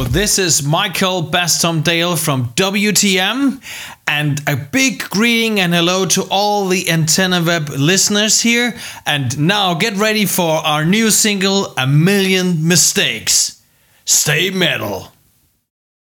This is Michael Bastomdale from WTM, and a big greeting and hello to all the Antenna Web listeners here. And now get ready for our new single, A Million Mistakes. Stay metal.